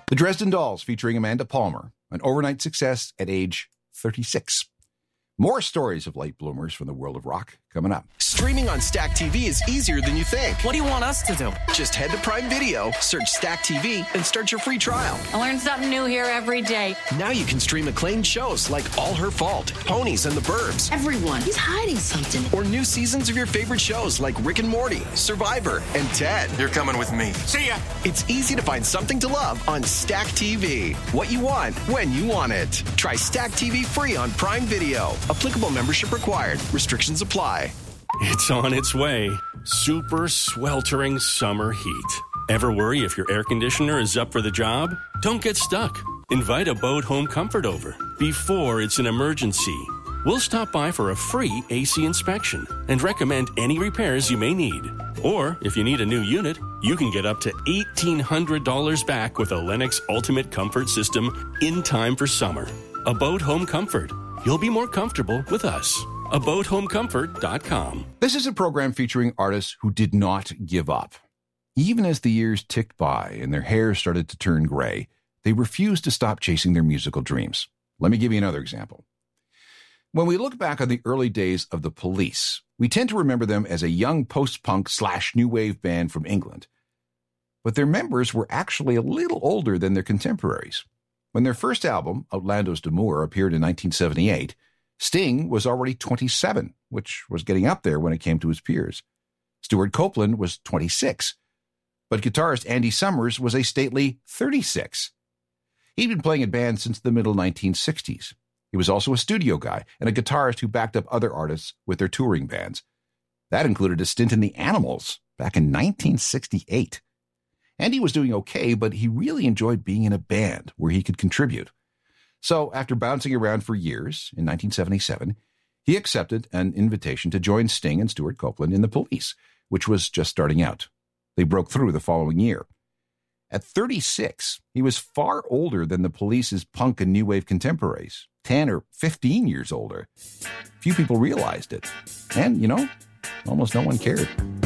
The Dresden Dolls featuring Amanda Palmer, an overnight success at age 36. More stories of late bloomers from the world of rock coming up. Streaming on Stack TV is easier than you think. What do you want us to do? Just head to Prime Video, search Stack TV, and start your free trial. I learn something new here every day. Now you can stream acclaimed shows like All Her Fault, Ponies and the Burbs. Everyone is hiding something. Or new seasons of your favorite shows like Rick and Morty, Survivor, and Ted. You're coming with me. See ya. It's easy to find something to love on Stack TV. What you want, when you want it. Try Stack TV free on Prime Video. Applicable membership required. Restrictions apply. It's on its way. Super sweltering summer heat. Ever worry if your air conditioner is up for the job? Don't get stuck. Invite a Boat Home Comfort over before it's an emergency. We'll stop by for a free AC inspection and recommend any repairs you may need. Or, if you need a new unit, you can get up to $1,800 back with a Lennox Ultimate Comfort System in time for summer. A Boat Home Comfort. You'll be more comfortable with us. ABoatHomeComfort.com. This is a program featuring artists who did not give up. Even as the years ticked by and their hair started to turn gray, they refused to stop chasing their musical dreams. Let me give you another example. When we look back on the early days of the Police, we tend to remember them as a young post-punk / new wave band from England. But their members were actually a little older than their contemporaries. When their first album, Outlandos d'Amour, appeared in 1978, Sting was already 27, which was getting up there when it came to his peers. Stuart Copeland was 26, but guitarist Andy Summers was a stately 36. He'd been playing in bands since the middle 1960s. He was also a studio guy and a guitarist who backed up other artists with their touring bands. That included a stint in the Animals back in 1968. Andy was doing okay, but he really enjoyed being in a band where he could contribute. So after bouncing around for years, in 1977, he accepted an invitation to join Sting and Stuart Copeland in the Police, which was just starting out. They broke through the following year. At 36, he was far older than the Police's punk and new wave contemporaries, 10 or 15 years older. Few people realized it. And, almost no one cared.